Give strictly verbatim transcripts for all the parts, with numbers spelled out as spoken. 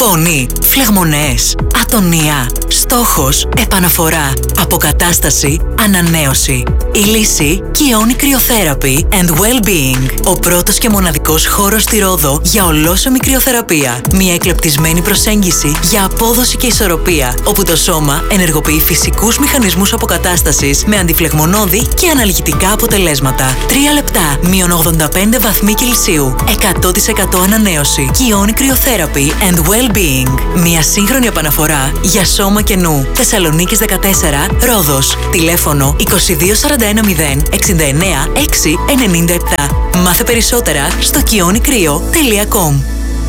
σκόνη, φλεγμονές, ατονία. Στόχος, επαναφορά, αποκατάσταση, ανανέωση. Η λύση, Kioni Cryotherapy and Well-being. Ο πρώτος και μοναδικός χώρος στη Ρόδο για ολόσωμη κρυοθεραπεία. Μια εκλεπτισμένη προσέγγιση για απόδοση και ισορροπία, όπου το σώμα ενεργοποιεί φυσικούς μηχανισμούς αποκατάστασης με αντιφλεγμονώδη και αναλγητικά αποτελέσματα. Τρία λεπτά, μείον ογδόντα πέντε βαθμοί Κελσίου, εκατό τοις εκατό ανανέωση. Kioni Cryotherapy and Well-being. Μια σύγχρονη επαναφορά για σώμα και νου. Θεσσαλονίκης δεκατέσσερα, Ρόδος. Τηλέφωνο είκοσι δύο σαράντα ένα μηδέν εξήντα εννέα έξι ενενήντα επτά. Μάθε περισσότερα στο kioni κρύο τελεία κομ.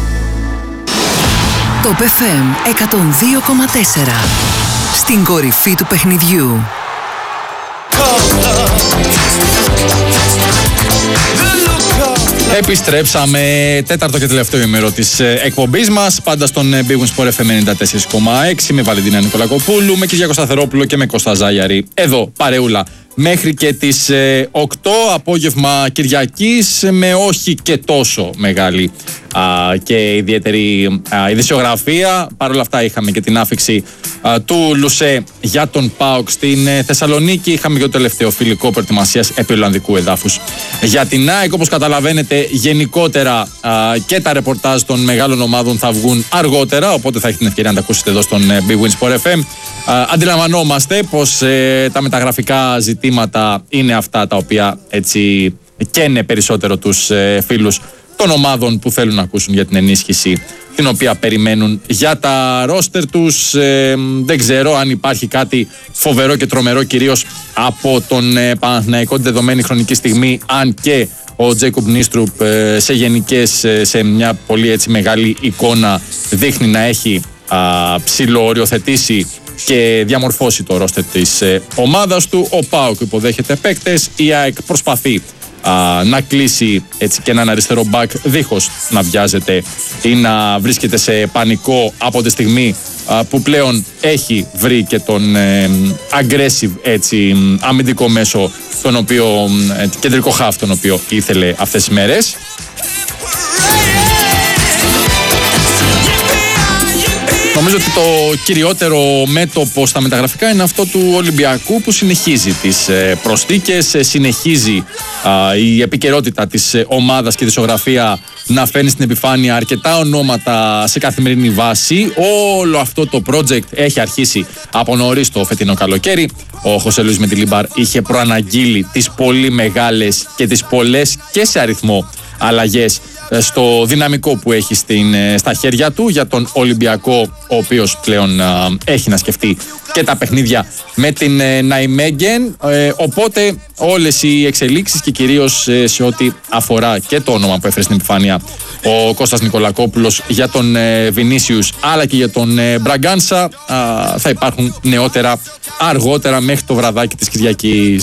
Top εφ εμ εκατόν δύο κόμμα τέσσερα. Στην κορυφή του παιχνιδιού. Επιστρέψαμε, τέταρτο και τελευταίο ημέρο της εκπομπής μας, πάντα στον Big Win Sport εφ εμ ενενήντα τέσσερα κόμμα έξι, με Βαλεντίνα Νικολακοπούλου, με Κυριάκο Σταθερόπουλο και με Κώστα Ζάγιαρη. Εδώ, παρεούλα, μέχρι και τις οκτώ, απόγευμα Κυριακής, με όχι και τόσο μεγάλη α, και ιδιαίτερη α, ειδησιογραφία. Παρ' όλα αυτά είχαμε και την άφιξη α, του Λουσέ για τον ΠΑΟΚ στην ε, Θεσσαλονίκη. Είχαμε και το τελευταίο φιλικό προετοιμασίας επί Ολλανδικού εδάφους για την ΑΕΚ. Όπως καταλαβαίνετε, γενικότερα α, και τα ρεπορτάζ των μεγάλων ομάδων θα βγουν αργότερα, οπότε θα έχετε την ευκαιρία να τα ακούσετε εδώ στον ε, Big Win Sport εφ εμ. Α, αντιλαμβανόμαστε πως ε, τα μεταγραφικά ζητήματα είναι αυτά τα οποία έτσι καίνε περισσότερο τους ε, φίλους των ομάδων που θέλουν να ακούσουν για την ενίσχυση την οποία περιμένουν για τα ρόστερ τους. Ε, δεν ξέρω αν υπάρχει κάτι φοβερό και τρομερό, κυρίως από τον ε, Παναθηναϊκό τη δεδομένη χρονική στιγμή, αν και ο Τζέικομπ Νίστρουπ ε, σε γενικές, ε, σε μια πολύ έτσι μεγάλη εικόνα δείχνει να έχει ψιλοοριοθετήσει και διαμορφώσει το ρόστερ της ε, ομάδας του. Ο ΠΑΟΚ υποδέχεται παίκτες, η ΑΕΚ προσπαθεί α, να κλείσει έτσι και έναν αριστερό μπακ δίχως να βιάζεται ή να βρίσκεται σε πανικό από τη στιγμή α, που πλέον έχει βρει και τον ε, aggressive έτσι, αμυντικό μέσο, τον οποίο, ε, κεντρικό χαφ τον οποίο ήθελε αυτές τις μέρες. Νομίζω ότι το κυριότερο μέτωπο στα μεταγραφικά είναι αυτό του Ολυμπιακού, που συνεχίζει τις προσθήκες, συνεχίζει α, η επικαιρότητα της ομάδας και η δισογραφία να φέρνει στην επιφάνεια αρκετά ονόματα σε καθημερινή βάση. Όλο αυτό το project έχει αρχίσει από νωρίς το φετινό καλοκαίρι. Ο Χωσέ Λουίς Μεντιλίμπαρ είχε προαναγγείλει τις πολύ μεγάλες και τις πολλές και σε αριθμό αλλαγές στο δυναμικό που έχει στην, στα χέρια του για τον Ολυμπιακό, ο οποίος πλέον α, έχει να σκεφτεί και τα παιχνίδια με την ε, Ναϊμέγγεν. Ε, οπότε όλες οι εξελίξεις και κυρίως ε, σε ό,τι αφορά και το όνομα που έφερε στην επιφάνεια ο Κώστας Νικολακόπουλος για τον ε, Βινίσιους αλλά και για τον ε, Μπραγκάνσα, α, θα υπάρχουν νεότερα αργότερα μέχρι το βραδάκι της Κυριακής.